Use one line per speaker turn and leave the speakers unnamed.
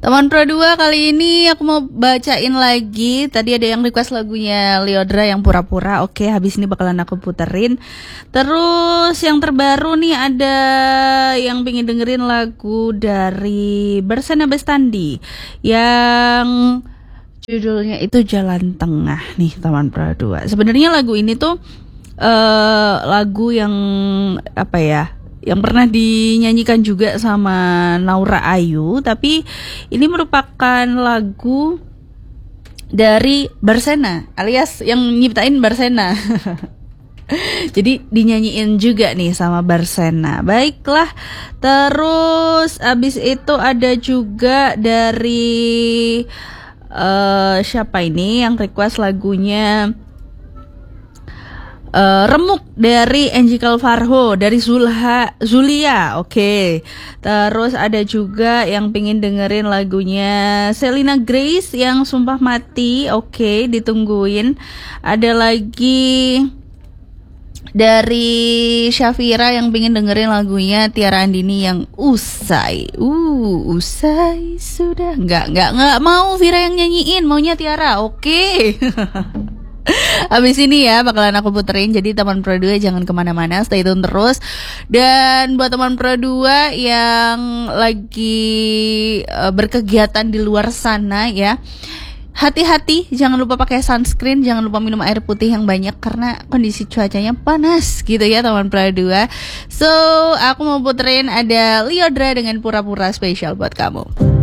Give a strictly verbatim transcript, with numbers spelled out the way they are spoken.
Teman Pro dua, kali ini aku mau bacain lagi. Tadi ada yang request lagunya Lyodra yang pura-pura. Oke, habis ini bakalan aku puterin. Terus yang terbaru nih ada yang pengen dengerin lagu dari Bersena Bestandi yang judulnya itu Jalan Tengah nih teman Pro dua. Sebenarnya lagu ini tuh uh, lagu yang apa ya? Yang pernah dinyanyikan juga sama Naura Ayu, tapi ini merupakan lagu dari Bersena, alias yang nyiptain Bersena. Jadi dinyanyiin juga nih sama Bersena. Baiklah, terus abis itu ada juga dari uh, siapa ini yang request lagunya Uh, Remuk dari Angelical Farho, dari Zulha Zulia. Oke, okay. Terus ada juga yang pengen dengerin lagunya Selena Grace yang Sumpah Mati. Oke, okay, ditungguin. Ada lagi dari Syafira yang pengen dengerin lagunya Tiara Andini yang Usai. Uh, usai sudah. Nggak, nggak, nggak mau Vira yang nyanyiin, maunya Tiara. Oke. Okay. Abis ini ya bakalan aku puterin. Jadi teman Pro dua jangan kemana-mana, stay tune terus. Dan buat teman Pro dua yang lagi uh, berkegiatan di luar sana ya, hati-hati, jangan lupa pakai sunscreen, jangan lupa minum air putih yang banyak karena kondisi cuacanya panas gitu ya teman Pro dua. So aku mau puterin ada Lyodra dengan Pura-Pura spesial buat kamu.